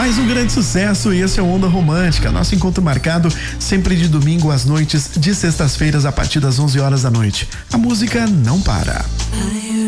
Mais um grande sucesso e esse é o Onda Romântica. Nosso encontro marcado sempre de domingo às noites, de sextas-feiras a partir das 11 horas da noite. A música não para.